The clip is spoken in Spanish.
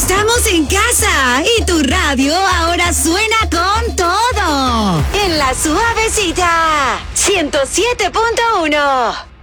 Estamos en casa y tu radio ahora suena con todo. En La Suavecita, 107.1.